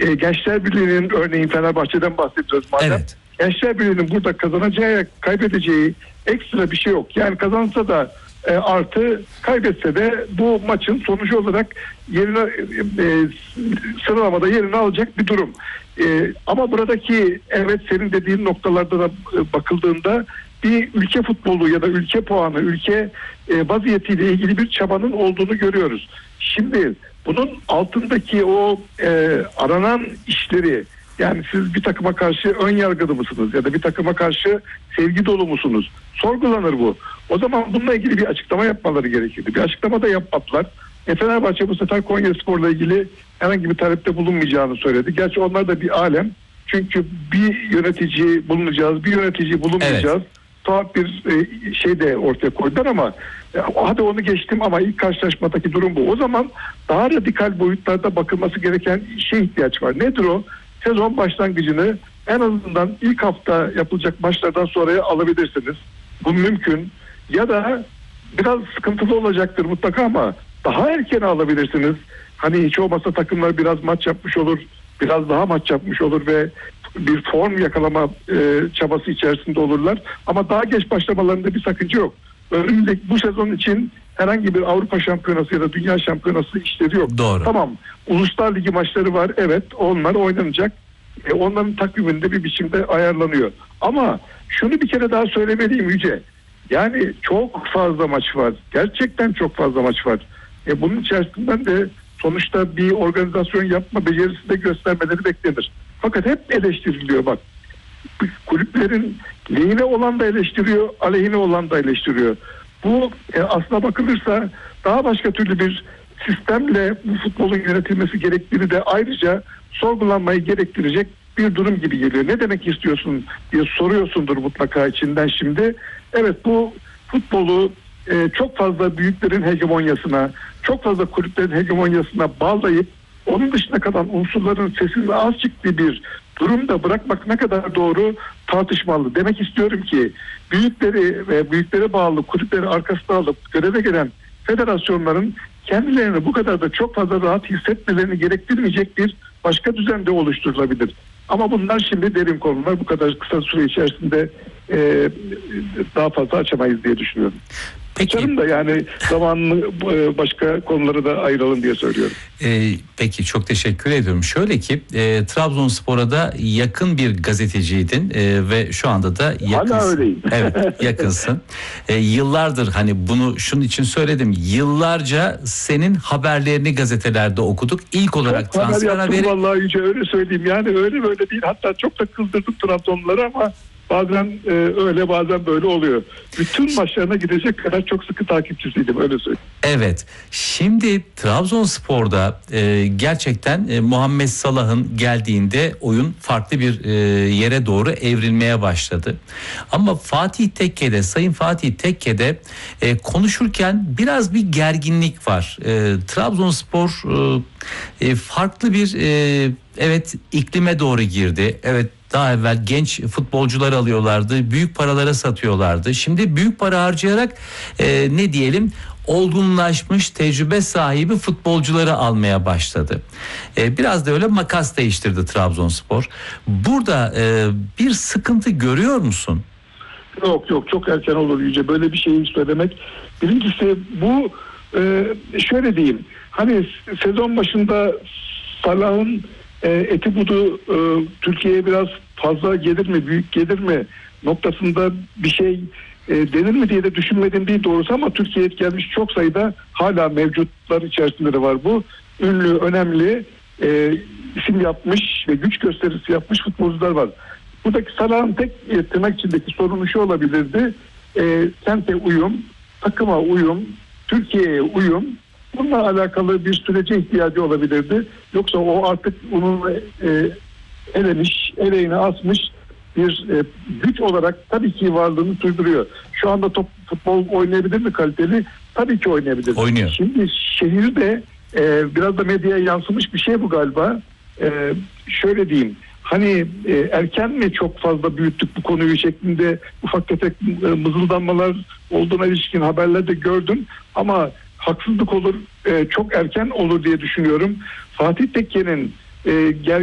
Gençler Birliği'nin, örneğin Fenerbahçe'den bahsediyoruz madem. Evet. Gençler Birliği'nin burada kazanacağı, kaybedeceği ekstra bir şey yok. Yani kazansa da artı, kaybetse de bu maçın sonucu olarak yerine sıralamada yerini alacak bir durum. Ama buradaki, evet, senin dediğin noktalarda da bakıldığında bir ülke futbolu ya da ülke puanı, ülke vaziyetiyle ilgili bir çabanın olduğunu görüyoruz. Şimdi bunun altındaki o aranan işleri, yani siz bir takıma karşı ön yargılı mısınız ya da bir takıma karşı sevgi dolu musunuz? Sorgulanır bu. O zaman bununla ilgili bir açıklama yapmaları gerekirdi. Bir açıklama da yapmadılar. Fenerbahçe bu sefer Konyaspor'la ilgili herhangi bir talepte bulunmayacağını söyledi. Gerçi onlar da bir alem. Çünkü bir yönetici bulunacağız, bir yönetici bulunmayacağız. Evet. Tuhaf bir şey de ortaya koydular ama hadi onu geçtim, ama ilk karşılaşmadaki durum bu. O zaman daha radikal boyutlarda bakılması gereken ihtiyaç var. Nedir o? Sezon başlangıcını en azından ilk hafta yapılacak maçlardan sonraya alabilirsiniz. Bu mümkün. Ya da biraz sıkıntılı olacaktır mutlaka ama daha erken alabilirsiniz. Hani hiç olmazsa takımlar biraz maç yapmış olur, biraz daha maç yapmış olur ve bir form yakalama çabası içerisinde olurlar. Ama daha geç başlamalarında bir sakınca yok. Önümüzdeki bu sezon için herhangi bir Avrupa Şampiyonası ya da Dünya Şampiyonası işleri yok. Doğru. Tamam, Uluslar Ligi maçları var. Evet, onlar oynanacak. Onların takviminde bir biçimde ayarlanıyor. Ama şunu bir kere daha söylemeliyim Yüce. Yani çok fazla maç var. Gerçekten çok fazla maç var. Bunun içerisinden de sonuçta bir organizasyon yapma becerisi de göstermeleri beklenir. Fakat hep eleştiriliyor bak. Kulüplerin lehine olan da eleştiriyor, aleyhine olan da eleştiriyor. Bu aslına bakılırsa daha başka türlü bir sistemle bu futbolun yönetilmesi gerektiğini de ayrıca sorgulanmayı gerektirecek bir durum gibi geliyor. Ne demek istiyorsun diye soruyorsundur mutlaka içinden şimdi. Evet, bu futbolu çok fazla büyüklerin hegemonyasına, çok fazla kulüplerin hegemonyasına bağlayıp onun dışına kalan unsurların sesinin az çıktığı bir durumda bırakmak ne kadar doğru tartışmalı. Demek istiyorum ki büyükleri ve büyüklere bağlı kulüpleri arkasına alıp göreve gelen federasyonların kendilerini bu kadar da çok fazla rahat hissetmelerini gerektirmeyecek bir başka düzen de oluşturulabilir. Ama bunlar şimdi derin konular, bu kadar kısa süre içerisinde daha fazla açamayız diye düşünüyorum. Peki. Açarım da yani zamanını başka konulara da ayıralım diye söylüyorum. Peki, çok teşekkür ediyorum. Şöyle ki Trabzonspor'a da yakın bir gazeteciydin ve şu anda da yakınsın. Hala öyleyim. Evet, yakınsın. Yıllardır, hani bunu şunun için söyledim. Yıllarca senin haberlerini gazetelerde okuduk. İlk olarak çok transfer haberi. Vallahi Yüce, öyle söyleyeyim. Yani öyle böyle değil. Hatta çok da kızdırdık Trabzonluları ama bazen öyle bazen böyle oluyor. Bütün maçlarına gidecek kadar çok sıkı takipçisiydim, öyle söyleyeyim. Evet. Şimdi Trabzonspor'da gerçekten Muhammed Salah'ın geldiğinde oyun farklı bir yere doğru evrilmeye başladı. Ama Sayın Fatih Tekke'de konuşurken biraz bir gerginlik var. Trabzonspor farklı bir evet iklime doğru girdi. Evet, daha evvel genç futbolcular alıyorlardı, büyük paralara satıyorlardı. Şimdi büyük para harcayarak ne diyelim, olgunlaşmış, tecrübe sahibi futbolcuları almaya başladı. Biraz da öyle makas değiştirdi Trabzonspor. Burada bir sıkıntı görüyor musun? Yok, çok erken olur Yüce böyle bir şeyi söylemek. Birincisi bu, şöyle diyeyim, hani sezon başında Salah'ın eti budu Türkiye'ye biraz fazla gelir mi, büyük gelir mi noktasında bir şey denir mi diye de düşünmedim değil doğrusu, ama Türkiye'ye gelmiş çok sayıda hala mevcutlar içerisinde de var bu. Ünlü, önemli isim yapmış ve güç gösterisi yapmış futbolcular var. Buradaki Salah'ın tek tırnak içindeki sorunu şu olabilirdi. Kente uyum, takıma uyum, Türkiye'ye uyum. Bununla alakalı bir sürece ihtiyacı olabilirdi. Yoksa o artık onun eleğine asmış bir güç olarak tabii ki varlığını sürdürüyor. Şu anda futbol oynayabilir mi kaliteli? Tabii ki oynayabilir. Oynuyor. Şimdi şehirde biraz da medyaya yansımış bir şey bu galiba. Şöyle diyeyim. Hani erken mi çok fazla büyüttük bu konuyu şeklinde ufak tefek mızıldanmalar olduğuna ilişkin haberlerde gördüm. Ama haksızlık olur, çok erken olur diye düşünüyorum. Fatih Tekke'nin